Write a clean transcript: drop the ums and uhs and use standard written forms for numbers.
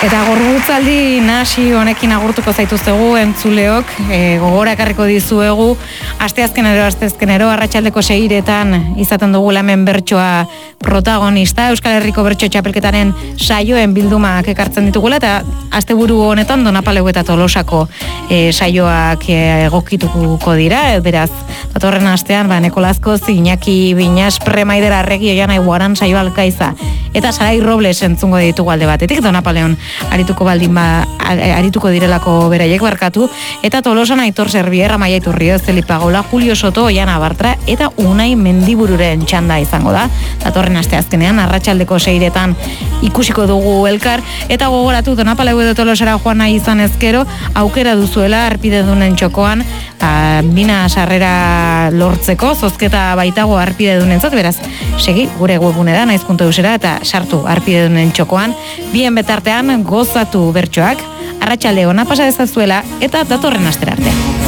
Eta gorbutzaldi nahasi honekin agurtuko zaituztegu entzuleok, gogora ekarriko dizuegu, asteazkenero, arratsaldeko 6:00 izaten dugu hemen bertsoa protagonista, Euskal Herriko bertso txapelketaren saioen bildumak ekartzen ditugula, eta asteburu honetan Donapaleu eta Tolosako saioak egokituko dira, beraz, datorren astean, Nikolazko, Iñaki Biñas, Premaider Arregi, Oiana Iguaran, Saio Alkaiza, eta Sarai Robles entzungo ditugu alde batetik, Donapaleon arituko direlako beraiek barkatu, eta Tolosan Aitor Serbier, Amaia Iturrio, Zelipagola, Julio Soto, Oiana Bartra, eta Unai Mendibururen txanda izango da, datorren asteazkenean, arratsaldeko 6:00 ikusiko dugu elkar, eta gogoratu Donapaleu edo Tolosara joan nahi izan ezkero, aukera duzuela arpidedunen txokoan, bina sarrera lortzeko, zozketa baitago arpidedunentzat, beraz, segi gure webgunean naiz.eusera eta sartu arpidedunen txokoan, bien betartean gozatu bertsoak, arratsalde ona pasa dezazuela eta datorren astera arte.